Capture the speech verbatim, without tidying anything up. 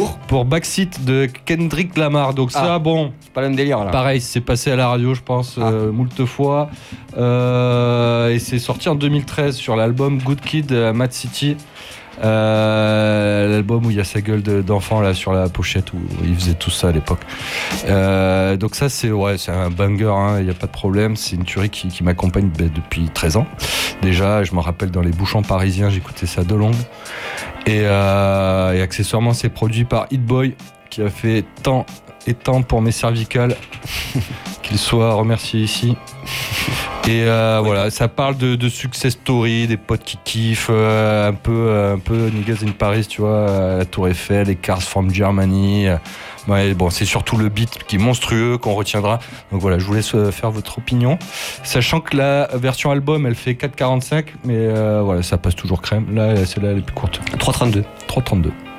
pour, pour Backseat de Kendrick Lamar. Donc ça, ah, bon... C'est pas le même délire, là. Pareil, c'est passé à la radio, je pense, ah. euh, moult fois. Euh, et c'est sorti en deux mille treize sur l'album Good Kid, euh, Mad City. Euh, l'album où il y a sa gueule de, d'enfant là sur la pochette, où il faisait tout ça à l'époque. Euh, donc ça c'est ouais, c'est un banger, hein, il n'y a pas de problème. C'est une tuerie qui, qui m'accompagne bah, depuis treize ans. Déjà, je me rappelle dans les bouchons parisiens, j'écoutais ça de longue. Et, euh, et accessoirement, c'est produit par Hit Boy, qui a fait tant et tant pour mes cervicales, qu'il soit remercié ici. Et euh, oui. Voilà, ça parle de, de success story, des potes qui kiffent, euh, un peu, euh, un peu Niggas in Paris, tu vois, euh, la Tour Eiffel, les Cars from Germany. Euh, ouais, bon, c'est surtout le beat qui est monstrueux, qu'on retiendra. Donc voilà, je vous laisse faire votre opinion. Sachant que la version album, elle fait quatre quarante-cinq, mais euh, voilà, ça passe toujours crème. Là, c'est là la plus courte. trois trente-deux. trois trente-deux.